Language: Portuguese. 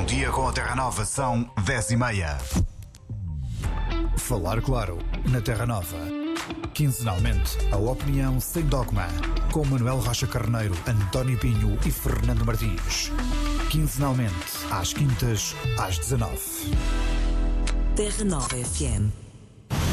Um dia com a Terra Nova são 10h30. Falar claro na Terra Nova. Quinzenalmente, a opinião sem dogma. Com Manuel Rocha Carneiro, António Pinho e Fernando Martins. Quinzenalmente, às quintas, às 19h. Terra Nova FM.